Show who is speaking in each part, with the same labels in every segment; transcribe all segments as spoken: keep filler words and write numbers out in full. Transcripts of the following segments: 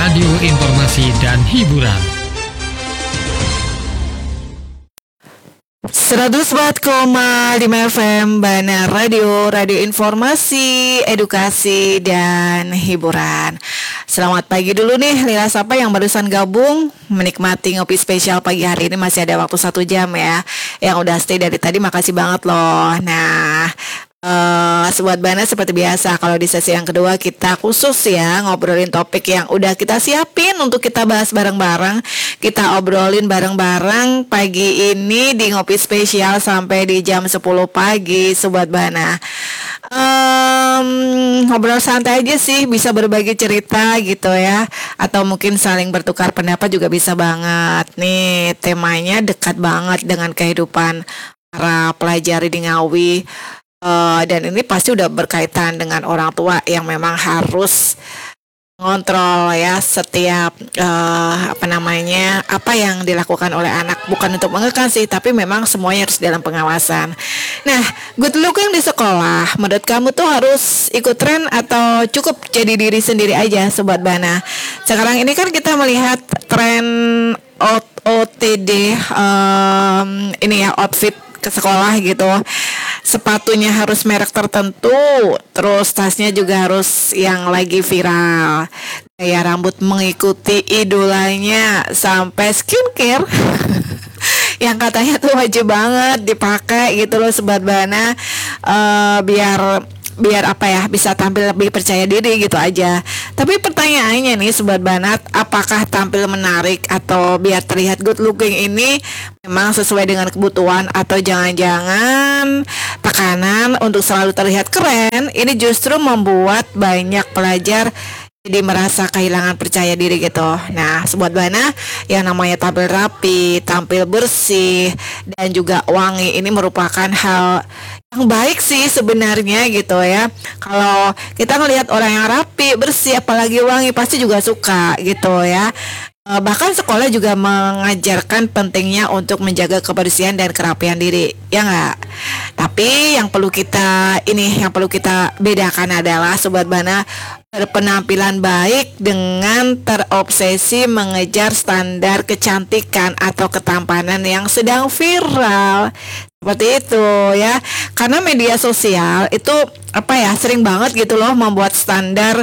Speaker 1: Radio Informasi dan Hiburan.
Speaker 2: seratus empat koma lima F M Bana Radio, Radio Informasi, Edukasi, dan Hiburan. Selamat pagi dulu nih Lila Sapa yang barusan gabung menikmati ngopi spesial pagi hari ini. Masih ada waktu satu jam ya. Yang udah stay dari tadi makasih banget loh. Nah, Uh, Sobat Bana, seperti biasa kalau di sesi yang kedua kita khusus ya ngobrolin topik yang udah kita siapin untuk kita bahas bareng-bareng. Kita obrolin bareng-bareng pagi ini di ngopi spesial sampai di jam sepuluh pagi Sobat Bana. um, Ngobrol santai aja sih, bisa berbagi cerita gitu ya, atau mungkin saling bertukar pendapat juga bisa banget. Nih temanya dekat banget dengan kehidupan para pelajar di Ngawi. Uh, dan ini pasti udah berkaitan dengan orang tua yang memang harus ngontrol ya setiap uh, apa namanya apa yang dilakukan oleh anak, bukan untuk mengekang sih, tapi memang semuanya harus dalam pengawasan. Nah, good looking di sekolah, menurut kamu tuh harus ikut tren atau cukup jadi diri sendiri aja Sobat Bana? Sekarang ini kan kita melihat tren O T D, um, ini ya, outfit ke sekolah gitu. Sepatunya harus merek tertentu, terus tasnya juga harus yang lagi viral. Gaya rambut mengikuti idolanya, sampai skincare yang katanya tuh wajib banget dipakai gitu loh Sobat Bana, uh, biar biar apa ya, bisa tampil lebih percaya diri gitu aja. Tapi pertanyaannya nih Sobat Banat, apakah tampil menarik atau biar terlihat good looking ini memang sesuai dengan kebutuhan, atau jangan-jangan tekanan untuk selalu terlihat keren ini justru membuat banyak pelajar jadi merasa kehilangan percaya diri gitu. Nah Sobat Bana, yang namanya tampil rapi, tampil bersih, dan juga wangi ini merupakan hal yang baik sih sebenarnya gitu ya. Kalau kita ngelihat orang yang rapi, bersih, apalagi wangi, pasti juga suka gitu ya. E, bahkan sekolah juga mengajarkan pentingnya untuk menjaga kebersihan dan kerapian diri, ya nggak? Tapi yang perlu kita ini, yang perlu kita bedakan adalah Sobat Bana, berpenampilan baik dengan terobsesi mengejar standar kecantikan atau ketampanan yang sedang viral. Seperti itu ya. Karena media sosial itu apa ya, sering banget gitu loh membuat standar,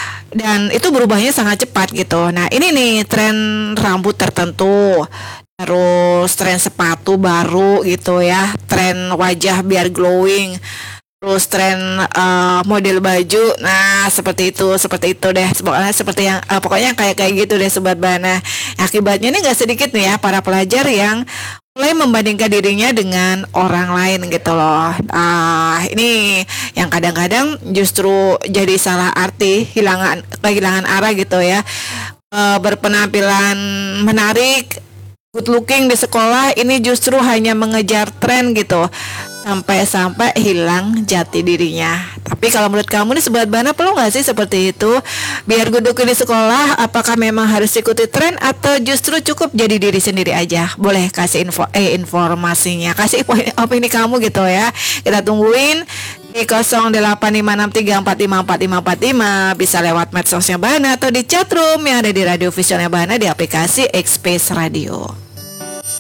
Speaker 2: dan itu berubahnya sangat cepat gitu. Nah ini nih tren rambut tertentu, terus tren sepatu baru gitu ya, tren wajah biar glowing, terus tren uh, model baju. Nah seperti itu, seperti itu deh. Pokoknya seperti yang uh, pokoknya kayak kayak gitu deh Sobat Bana. Akibatnya ini nggak sedikit nih ya para pelajar yang mulai membandingkan dirinya dengan orang lain gitu loh. Ah, ini yang kadang-kadang justru jadi salah arti, hilangan kehilangan arah gitu ya. E, berpenampilan menarik, good looking di sekolah ini justru hanya mengejar tren gitu, sampai-sampai hilang jati dirinya. Tapi kalau menurut kamu nih Sobat Bana, perlu nggak sih seperti itu? Biar good looking di sekolah, apakah memang harus ikuti tren atau justru cukup jadi diri sendiri aja? Boleh kasih info eh informasinya, kasih opini kamu gitu ya. Kita tungguin di nol delapan lima enam tiga empat lima empat lima empat lima, bisa lewat medsosnya Bana atau di chatroom yang ada di Radio Visionnya Bana di aplikasi X Space Radio.